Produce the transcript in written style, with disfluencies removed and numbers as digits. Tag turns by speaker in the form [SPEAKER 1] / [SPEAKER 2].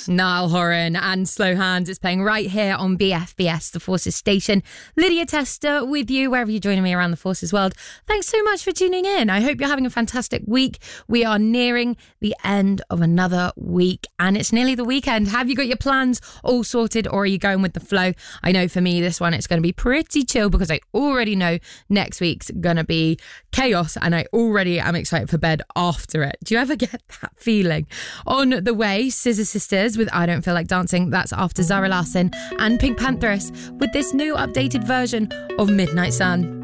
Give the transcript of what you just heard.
[SPEAKER 1] Forces.
[SPEAKER 2] Niall Horan and Slow Hands. It's playing right here on BFBS, the Forces station. Lydia Tester with you, wherever you're joining me around the Forces world. Thanks so much for tuning in. I hope you're having a fantastic week. We are nearing the end of another week and it's nearly the weekend. Have you got your plans all sorted or are you going with the flow? I know for me, this one, it's going to be pretty chill because I already know next week's going to be chaos and I already am excited for bed after it. Do you ever get that feeling? On the way, Scissor Sisters with I Don't Feel Like Dancing. That's after Zara Larsson and Pink Pantheress with this new updated version of Midnight Sun.